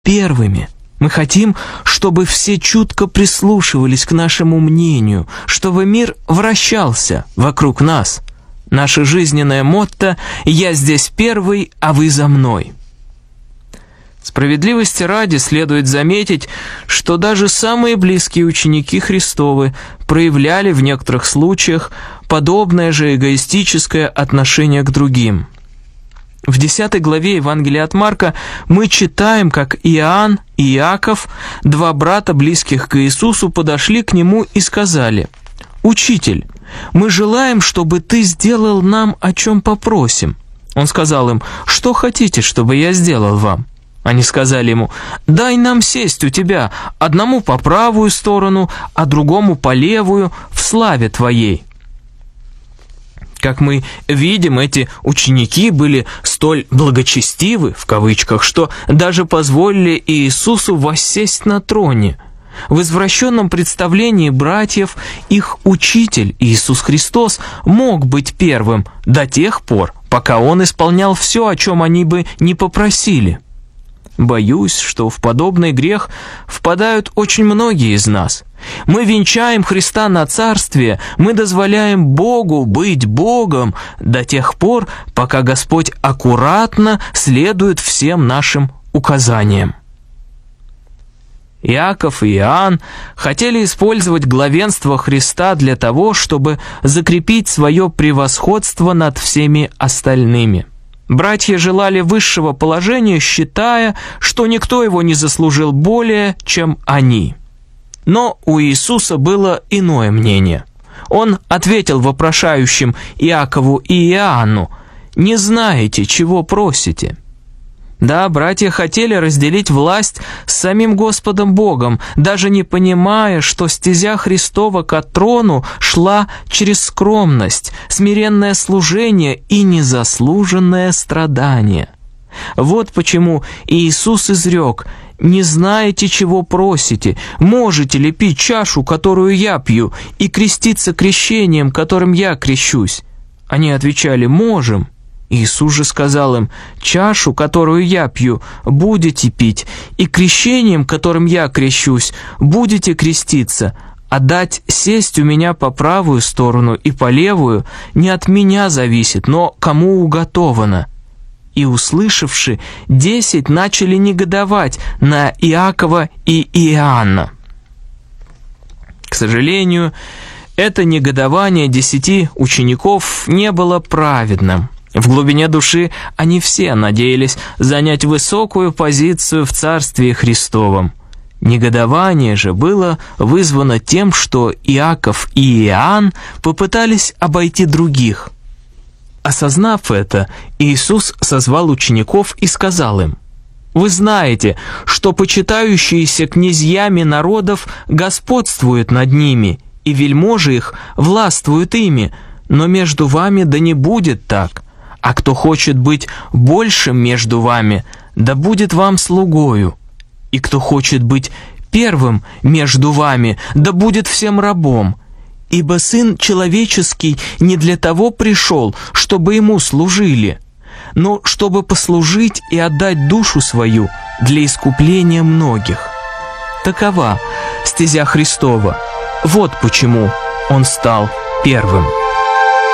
первыми. Мы хотим, чтобы все чутко прислушивались к нашему мнению, чтобы мир вращался вокруг нас. Наше жизненное мотто «Я здесь первый, а вы за мной». Справедливости ради следует заметить, что даже самые близкие ученики Христовы проявляли в некоторых случаях подобное же эгоистическое отношение к другим. В 10 главе Евангелия от Марка мы читаем, как Иоанн и Иаков, два брата, близких к Иисусу, подошли к Нему и сказали: «Учитель, мы желаем, чтобы Ты сделал нам, о чем попросим». Он сказал им: «Что хотите, чтобы я сделал вам?» Они сказали ему: «Дай нам сесть у Тебя, одному по правую сторону, а другому по левую, в славе Твоей». Как мы видим, эти ученики были столь благочестивы, в кавычках, что даже позволили Иисусу воссесть на троне. В извращенном представлении братьев их учитель Иисус Христос мог быть первым до тех пор, пока Он исполнял все, о чем они бы не попросили. Боюсь, что в подобный грех впадают очень многие из нас. Мы венчаем Христа на царствие, мы дозволяем Богу быть Богом до тех пор, пока Господь аккуратно следует всем нашим указаниям. Иаков и Иоанн хотели использовать главенство Христа для того, чтобы закрепить свое превосходство над всеми остальными. Братья желали высшего положения, считая, что никто его не заслужил более, чем они. Но у Иисуса было иное мнение. Он ответил вопрошающим Иакову и Иоанну: «Не знаете, чего просите». Да, братья хотели разделить власть с самим Господом Богом, даже не понимая, что стезя Христова к трону шла через скромность, смиренное служение и незаслуженное страдание. Вот почему Иисус изрек: «Не знаете, чего просите, можете ли пить чашу, которую я пью, и креститься крещением, которым я крещусь?» Они отвечали: «Можем». Иисус же сказал им: «Чашу, которую я пью, будете пить, и крещением, которым я крещусь, будете креститься, а дать сесть у меня по правую сторону и по левую не от меня зависит, но кому уготовано». И, услышавши, 10 начали негодовать на Иакова и Иоанна. К сожалению, это негодование 10 учеников не было праведным. В глубине души они все надеялись занять высокую позицию в Царстве Христовом. Негодование же было вызвано тем, что Иаков и Иоанн попытались обойти других. Осознав это, Иисус созвал учеников и сказал им: «Вы знаете, что почитающиеся князьями народов господствуют над ними, и вельможи их властвуют ими, но между вами да не будет так. А кто хочет быть большим между вами, да будет вам слугою. И кто хочет быть первым между вами, да будет всем рабом. Ибо Сын Человеческий не для того пришел, чтобы Ему служили, но чтобы послужить и отдать душу свою для искупления многих». Такова стезя Христова. Вот почему Он стал первым.